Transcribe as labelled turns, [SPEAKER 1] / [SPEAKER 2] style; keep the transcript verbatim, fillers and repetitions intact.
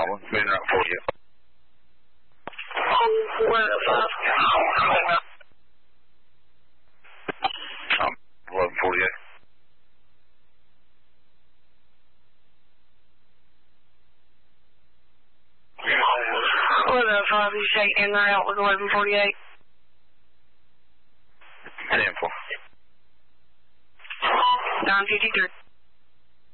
[SPEAKER 1] problem. Main route forty-eight.
[SPEAKER 2] eleven five.
[SPEAKER 1] Um, eleven forty-eight.
[SPEAKER 2] eleven five, you say en route with eleven forty-eight?
[SPEAKER 1] ten four.
[SPEAKER 2] nine fifty-three.